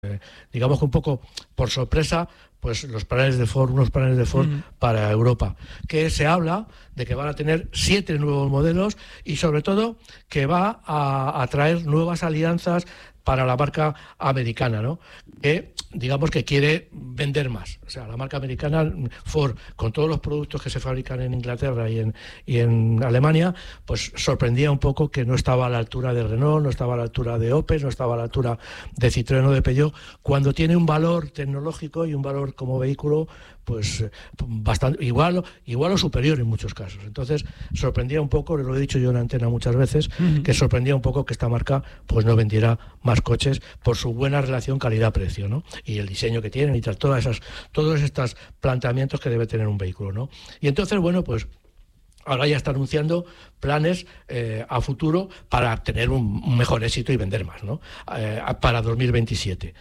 digamos que un poco por sorpresa, pues unos planes de Ford para Europa, que se habla de que van a tener 7 nuevos modelos y sobre todo que va a traer nuevas alianzas para la marca americana, ¿no? Que digamos que quiere vender más. O sea, la marca americana, Ford, con todos los productos que se fabrican en Inglaterra y en Alemania, pues sorprendía un poco que no estaba a la altura de Renault, no estaba a la altura de Opel, no estaba a la altura de Citroën o de Peugeot, cuando tiene un valor tecnológico y un valor como vehículo pues bastante igual o superior en muchos casos. Entonces sorprendía un poco, lo he dicho yo en antena muchas veces, que sorprendía un poco que esta marca pues no vendiera más coches por su buena relación calidad-precio, ¿no? Y el diseño que tienen y todos estos planteamientos que debe tener un vehículo, ¿no? Y entonces, bueno, pues ahora ya está anunciando planes a futuro para tener un mejor éxito y vender más, ¿no? Para 2027.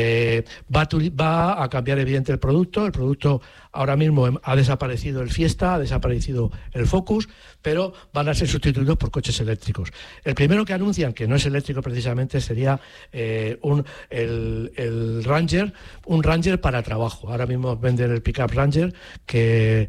Va a cambiar evidente el producto. El producto ahora mismo ha desaparecido el Fiesta, ha desaparecido el Focus, pero van a ser sustituidos por coches eléctricos. El primero que anuncian, que no es eléctrico precisamente, sería el Ranger, un Ranger para trabajo. Ahora mismo venden el pickup Ranger, que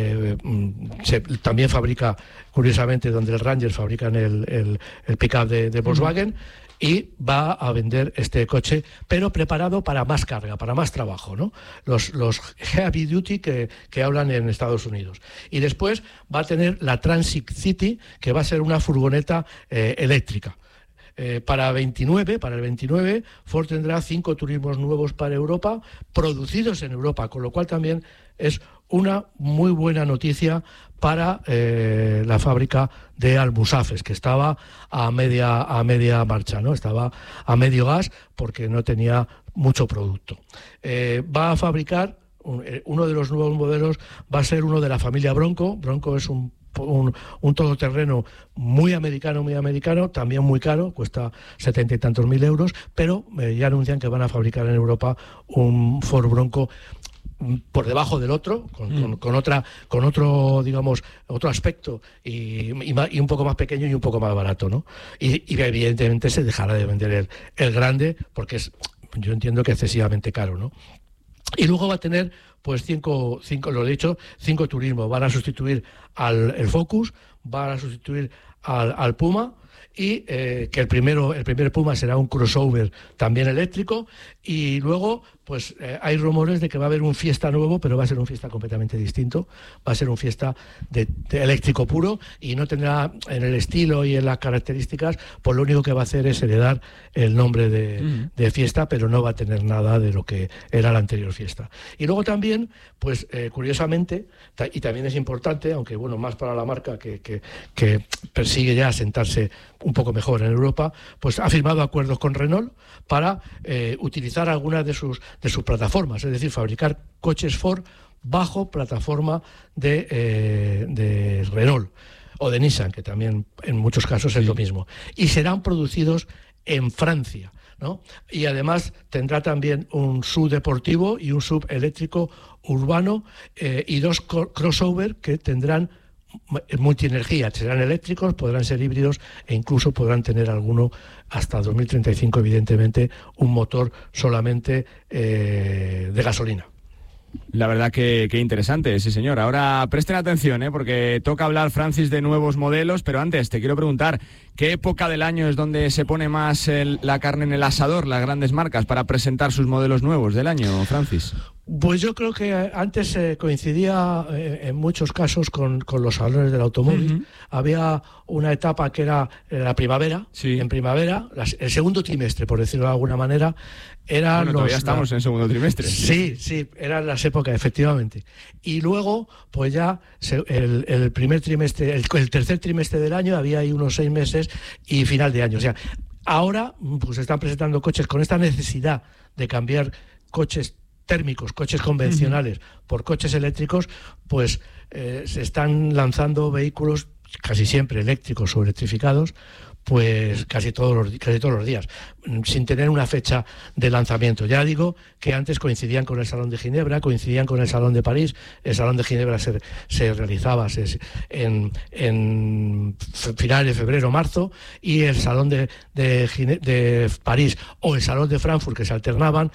también fabrica, curiosamente, donde el Ranger fabrican el pickup de Volkswagen, y va a vender este coche, pero preparado para más carga, para más trabajo, ¿no? Los heavy duty que hablan en Estados Unidos. Y después va a tener la Transit City, que va a ser una furgoneta eléctrica. Para el 29, Ford tendrá 5 turismos nuevos para Europa, producidos en Europa, con lo cual también es una muy buena noticia para la fábrica de Almusafes, que estaba a media marcha, ¿no? Estaba a medio gas porque no tenía mucho producto. Va a fabricar uno de los nuevos modelos, va a ser uno de la familia Bronco. Bronco es un todoterreno muy americano, también muy caro, cuesta 70 y tantos mil euros, pero ya anuncian que van a fabricar en Europa un Ford Bronco por debajo del otro, con otro, digamos, otro aspecto y un poco más pequeño y un poco más barato, ¿no? Y evidentemente se dejará de vender el grande, porque yo entiendo que excesivamente caro, ¿no? Y luego va a tener, pues, cinco turismos. Van a sustituir el Focus, van a sustituir al Puma, y que el primer Puma será un crossover también eléctrico, y luego pues hay rumores de que va a haber un Fiesta nuevo, pero va a ser un Fiesta completamente distinto, va a ser un Fiesta de eléctrico puro, y no tendrá en el estilo y en las características, pues lo único que va a hacer es heredar el nombre de Fiesta, pero no va a tener nada de lo que era el anterior Fiesta. Y luego también, pues curiosamente, y también es importante, aunque bueno, más para la marca que persigue ya asentarse un poco mejor en Europa, pues ha firmado acuerdos con Renault para utilizar algunas de sus plataformas, es decir, fabricar coches Ford bajo plataforma de Renault o de Nissan, que también en muchos casos es lo mismo, y serán producidos en Francia, ¿no? Y además tendrá también un SUV deportivo y un SUV eléctrico urbano, y 2 crossover que tendrán multienergía, serán eléctricos, podrán ser híbridos e incluso podrán tener alguno hasta 2035, evidentemente, un motor solamente de gasolina. La verdad que interesante, sí señor. Ahora presten atención, porque toca hablar, Francis, de nuevos modelos, pero antes te quiero preguntar, ¿qué época del año es donde se pone más la carne en el asador, las grandes marcas, para presentar sus modelos nuevos del año, Francis? Pues yo creo que antes coincidía en muchos casos con los salones del automóvil. Había una etapa que era la primavera, en primavera, el segundo trimestre, por decirlo de alguna manera, eran todavía estamos en segundo trimestre. Sí, eran las épocas, efectivamente. Y luego, pues ya el primer trimestre, el tercer trimestre del año, había ahí unos 6 meses y final de año. O sea, ahora pues se están presentando coches con esta necesidad de cambiar coches térmicos, coches convencionales por coches eléctricos, pues se están lanzando vehículos casi siempre eléctricos o electrificados pues casi todos los días, sin tener una fecha de lanzamiento. Ya digo que antes coincidían con el Salón de Ginebra, coincidían con el Salón de París. El Salón de Ginebra se realizaba en finales de febrero, marzo, y el Salón de París o el Salón de Frankfurt, que se alternaban,